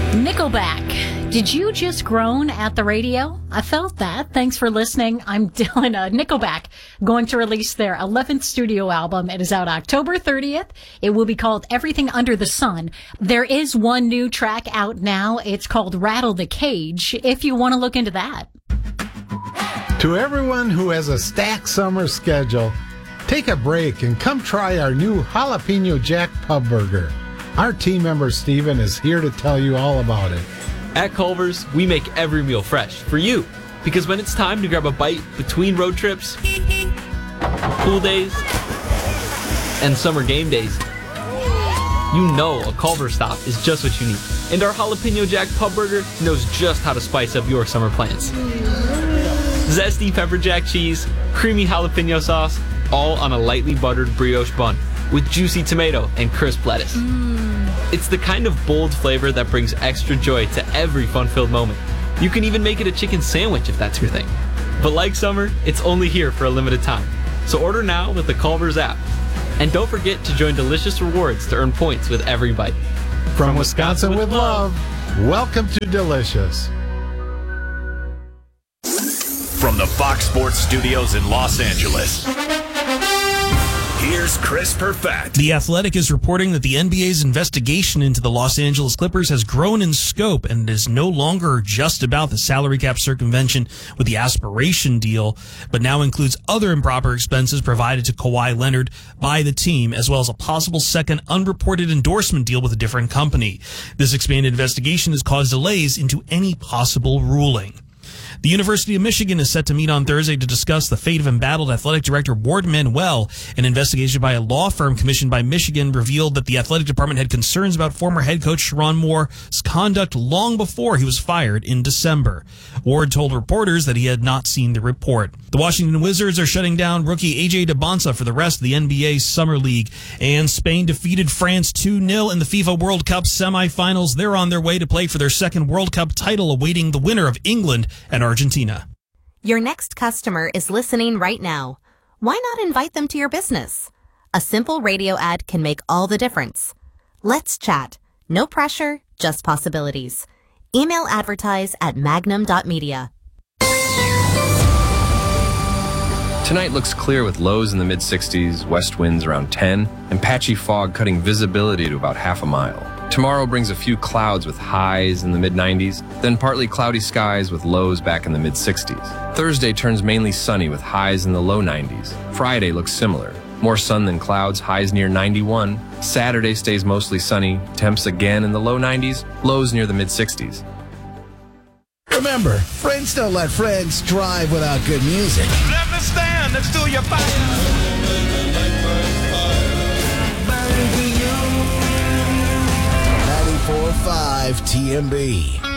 Nickelback. Did you just groan at the radio? I felt that. Thanks for listening. I'm Dylan. Nickelback going to release their 11th studio album. It is out October 30th. It will be called Everything Under the Sun. There is one new track out now. It's called Rattle the Cage, if you want to look into that. To everyone who has a stacked summer schedule, take a break and come try our new Jalapeno Jack Pub Burger. Our team member Steven is here to tell you all about it. At Culver's, we make every meal fresh for you. Because when it's time to grab a bite between road trips, pool days, and summer game days, you know a Culver's stop is just what you need. And our Jalapeno Jack Pub Burger knows just how to spice up your summer plans. Zesty pepper jack cheese, creamy jalapeno sauce, all on a lightly buttered brioche bun with juicy tomato and crisp lettuce. It's the kind of bold flavor that brings extra joy to every fun-filled moment. You can even make it a chicken sandwich if that's your thing. But like summer, it's only here for a limited time. So order now with the Culver's app. And don't forget to join Delicious Rewards to earn points with every bite. From Wisconsin with love, welcome to Delicious. From the Fox Sports Studios in Los Angeles, here's Chris Perfett. The Athletic is reporting that the NBA's investigation into the Los Angeles Clippers has grown in scope and is no longer just about the salary cap circumvention with the aspiration deal, but now includes other improper expenses provided to Kawhi Leonard by the team, as well as a possible second unreported endorsement deal with a different company. This expanded investigation has caused delays into any possible ruling. The University of Michigan is set to meet on Thursday to discuss the fate of embattled athletic director Ward Manuel. An investigation by a law firm commissioned by Michigan revealed that the athletic department had concerns about former head coach Sharon Moore's conduct long before he was fired in December. Ward told reporters that he had not seen the report. The Washington Wizards are shutting down rookie AJ DeBonsa for the rest of the NBA Summer League. And Spain defeated France 2-0 in the FIFA World Cup semifinals. They're on their way to play for their second World Cup title, awaiting the winner of England and Argentina. Your next customer is listening right now. Why not invite them to your business? A simple radio ad can make all the difference. Let's chat. No pressure, just possibilities. Email advertise@magnum.media. Tonight looks clear with lows in the mid-60s, west winds around 10, and patchy fog cutting visibility to about half a mile. Tomorrow brings a few clouds with highs in the mid-90s, then partly cloudy skies with lows back in the mid-60s. Thursday turns mainly sunny with highs in the low 90s. Friday looks similar. More sun than clouds, highs near 91. Saturday stays mostly sunny, temps again in the low 90s, lows near the mid-60s. Remember, friends don't let friends drive without good music. Let me stand next to your fire. 94.5 TMB.